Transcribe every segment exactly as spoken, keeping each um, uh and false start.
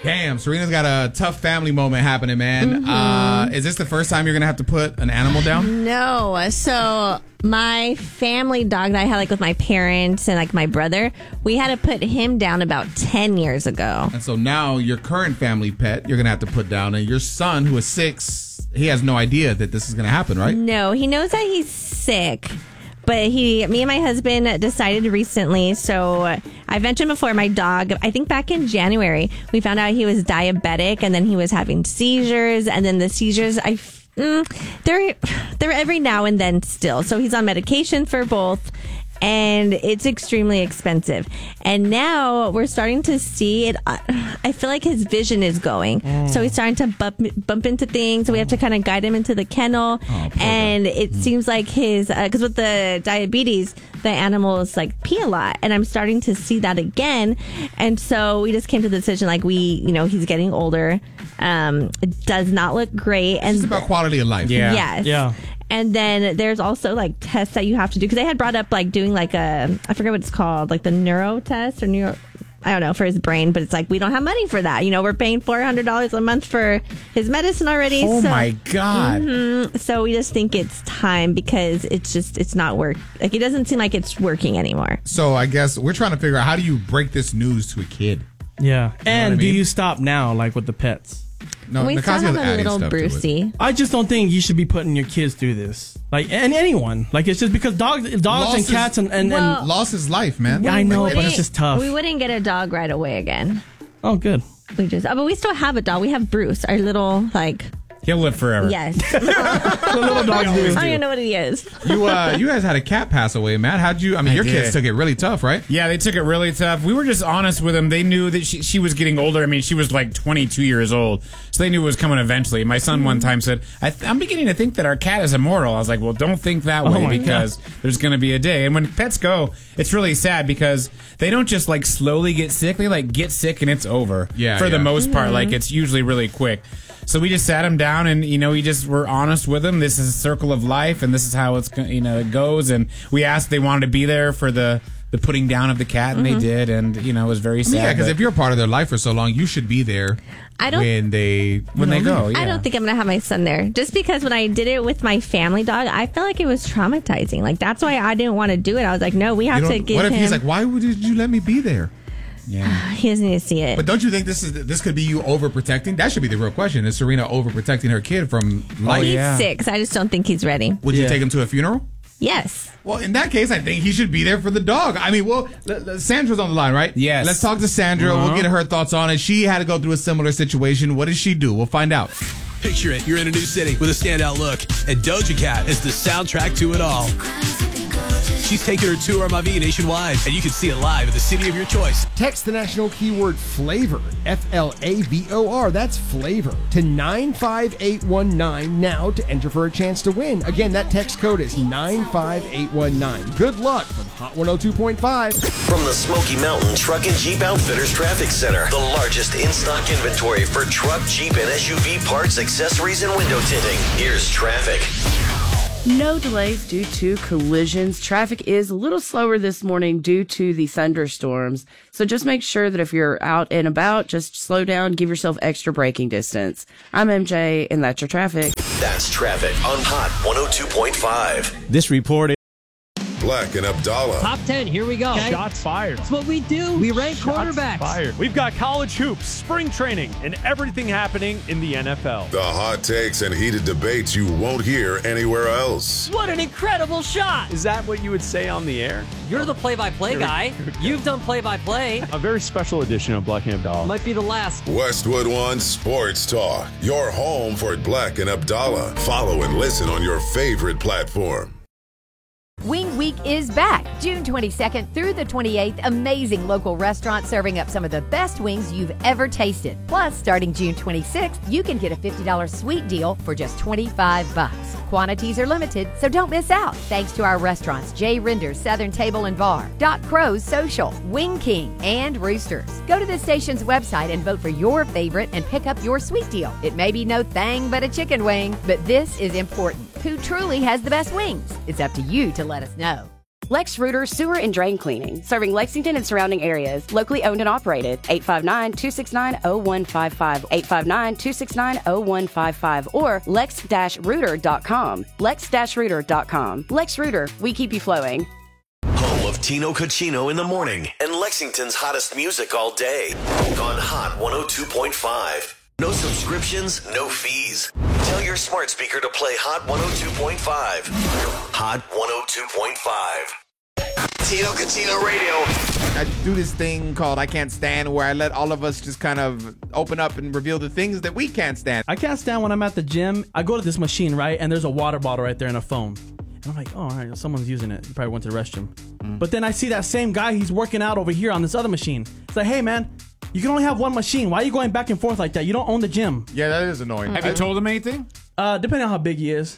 Damn, Serena's got a tough family moment happening, man. Mm-hmm. Uh, is this the first time you're going to have to put an animal down? No. So my family dog that I had like with my parents and like my brother, we had to put him down about ten years ago. And so now your current family pet, you're going to have to put down. And your son, who is six, he has no idea that this is going to happen, right? No, he knows that he's sick. But he, me and my husband decided recently, so I mentioned before, my dog, I think back in January, we found out he was diabetic and then he was having seizures. And then the seizures, I, mm, they're, they're every now and then still. So he's on medication for both. And it's extremely expensive. And now we're starting to see it. I feel like his vision is going. Mm. So he's starting to bump, bump into things. So we have to kind of guide him into the kennel. Oh, and it mm. seems like his, because uh, with the diabetes, the animals like pee a lot. And I'm starting to see that again. And so we just came to the decision, like we, you know, he's getting older. Um, it does not look great. And it's about quality of life. Yeah. Yes. Yeah. And then there's also like tests that you have to do because they had brought up like doing like a, I forget what it's called, like the neuro test or neuro, I don't know, for his brain. But it's like, we don't have money for that. You know, we're paying four hundred dollars a month for his medicine already. Oh so, my God. Mm-hmm, so we just think it's time because it's just, it's not work. Like it doesn't seem like it's working anymore. So I guess we're trying to figure out, how do you break this news to a kid? Yeah. You and I do mean? you stop now, like with the pets? No, we still have a little Brucey. I just don't think you should be putting your kids through this. Like, and anyone. Like, it's just because dogs dogs loss and cats is, and... and, well, and loss is life, man. Yeah, I know, but it's just tough. We wouldn't get a dog right away again. Oh, good. We just, oh, but we still have a dog. We have Bruce, our little, like... He'll live forever. Yes. The little dogs do. I don't even know what he is. You uh, you guys had a cat pass away, Matt. How'd you? I mean, I your did. kids took it really tough, right? Yeah, they took it really tough. We were just honest with them. They knew that she, she was getting older. I mean, she was like twenty-two years old, so they knew it was coming eventually. My son one time said, I th- I'm beginning to think that our cat is immortal. I was like, well, don't think that way, Oh my because God. there's going to be a day. And when pets go, it's really sad because they don't just like slowly get sick. They like get sick and it's over. Yeah, For yeah. the most part. Mm-hmm. Like, it's usually really quick. So we just sat him down and, you know, we just were honest with him. This is a circle of life and this is how it's, you know, it goes. And we asked if they wanted to be there for the, the putting down of the cat, and mm-hmm. they did. And, you know, it was very sad. Yeah, because but- if you're a part of their life for so long, you should be there I don't, when they when they go. Yeah. I don't think I'm going to have my son there. Just because when I did it with my family dog, I felt like it was traumatizing. Like, that's why I didn't want to do it. I was like, no, we have You to know, give what if him... he's like, why would did you let me be there? Yeah. He doesn't need to see it. But don't you think this is this could be you overprotecting? That should be the real question. Is Serena overprotecting her kid from life? he's yeah. six. I just don't think he's ready. Would you Yeah. take him to a funeral? Yes. Well, in that case, I think he should be there for the dog. I mean, well, l- l- Sandra's on the line, right? Yes. Let's talk to Sandra. Uh-huh. We'll get her thoughts on it. She had to go through a similar situation. What did she do? We'll find out. Picture it, you're in a new city with a standout look, and Doja Cat is the soundtrack to it all. She's taking her tour M I V nationwide, and you can see it live at the city of your choice. Text the national keyword flavor, F L A V O R, that's flavor, to nine five eight one nine now to enter for a chance to win. Again, that text code is nine five eight one nine. Good luck from Hot one oh two point five. From the Smoky Mountain Truck and Jeep Outfitters Traffic Center, the largest in-stock inventory for truck, Jeep, and S U V parts, accessories, and window tinting. Here's traffic. No delays due to collisions. Traffic is a little slower this morning due to the thunderstorms. So just make sure that if you're out and about, just slow down, give yourself extra braking distance. I'm M J, and that's your traffic. That's traffic on Hot one oh two point five. This report is Black and Abdallah. Top ten, here we go. Shots fired. That's what we do. We rank Shots quarterbacks. fired. We've got college hoops, spring training, and everything happening in the N F L. The hot takes and heated debates you won't hear anywhere else. What an incredible shot. Is that what you would say on the air? You're the play-by-play guy. You've done play-by-play. A very special edition of Black and Abdallah. Might be the last. Westwood One Sports Talk. Your home for Black and Abdallah. Follow and listen on your favorite platform. Wing Week is back, June twenty-second through the twenty-eighth. Amazing local restaurants serving up some of the best wings you've ever tasted. Plus, starting June twenty-sixth, you can get a fifty dollars sweet deal for just twenty-five bucks. Quantities are limited, so don't miss out. Thanks to our restaurants, Jay Rinder's Southern Table and Bar, Doc Crow's Social, Wing King, and Roosters. Go to the station's website and vote for your favorite and pick up your sweet deal. It may be no thing but a chicken wing, but this is important. Who truly has the best wings? It's up to you to let us know. Lex Rooter Sewer and Drain Cleaning, serving Lexington and surrounding areas. Locally owned and operated. eight five nine, two six nine, zero one five five. eight five nine, two six nine, zero one five five or lex dash rooter dot com. lex dash rooter dot com. Lex Rooter, we keep you flowing. Home of Tino Cucino in the morning and Lexington's hottest music all day on Hot one oh two point five. No subscriptions, no fees. Tell your smart speaker to play Hot one oh two point five. Hot one oh two point five. Tino Cucino Radio. I do this thing called I Can't Stand, where I let all of us just kind of open up and reveal the things that we can't stand. I can't stand when I'm at the gym. I go to this machine, right, and there's a water bottle right there and a phone. And I'm like, oh, all right, someone's using it. He probably went to the restroom. Mm. But then I see that same guy, he's working out over here on this other machine. It's like, hey, man, you can only have one machine. Why are you going back and forth like that? You don't own the gym. Yeah, that is annoying. Have you told him anything? Uh, depending on how big he is.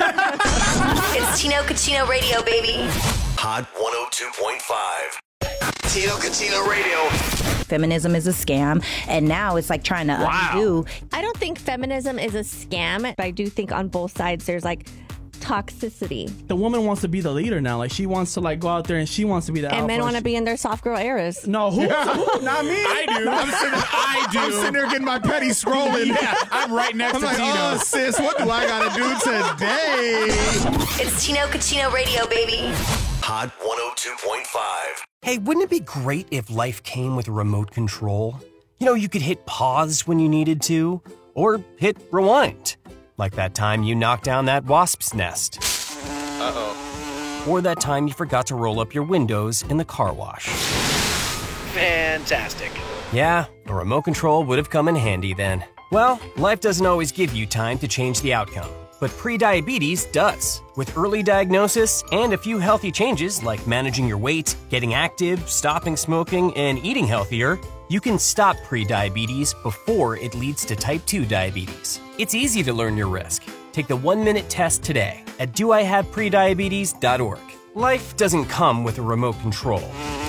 It's Tino Cucino Radio, baby. Hot one oh two point five. Tino Cucino Radio. Feminism is a scam, and now it's like trying to Wow. undo. I don't think feminism is a scam, but I do think on both sides there's like toxicity. The woman wants to be the leader now. Like, she wants to like go out there and she wants to be the And alpha. men want to be in their soft girl eras. No, who? who? Not me. I do. I'm sitting, I do. I'm sitting there getting my petty scrolling. Yeah, I'm right next I'm to like, Tino. oh, sis, what do I got to do today? It's Tino Cucino Radio, baby. Hot one oh two point five. Hey, wouldn't it be great if life came with a remote control? You know, you could hit pause when you needed to, or hit rewind. Like that time you knocked down that wasp's nest. Uh-oh. Or that time you forgot to roll up your windows in the car wash. Fantastic. Yeah, a remote control would have come in handy then. Well, life doesn't always give you time to change the outcome, but prediabetes does. With early diagnosis and a few healthy changes like managing your weight, getting active, stopping smoking, and eating healthier, you can stop prediabetes before it leads to type two diabetes. It's easy to learn your risk. Take the one-minute test today at do I have prediabetes dot org. Life doesn't come with a remote control.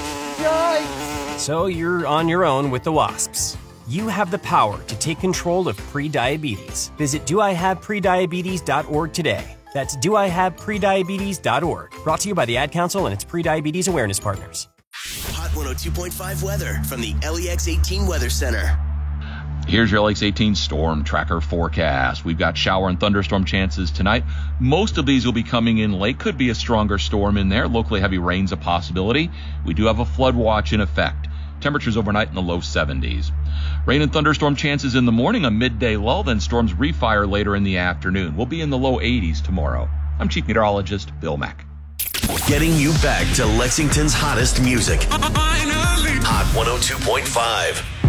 Yikes! So you're on your own with the wasps. You have the power to take control of prediabetes. Visit do I have prediabetes dot org today. That's do I have prediabetes dot org. Brought to you by the Ad Council and its Prediabetes Awareness Partners. Hot one oh two point five weather from the L E X eighteen Weather Center. Here's your L E X eighteen storm tracker forecast. We've got shower and thunderstorm chances tonight. Most of these will be coming in late. Could be a stronger storm in there. Locally heavy rain's a possibility. We do have a flood watch in effect. Temperatures overnight in the low seventies. Rain and thunderstorm chances in the morning, a midday lull, then storms refire later in the afternoon. We'll be in the low eighties tomorrow. I'm Chief Meteorologist Bill Mack. Getting you back to Lexington's hottest music. Hot one oh two point five.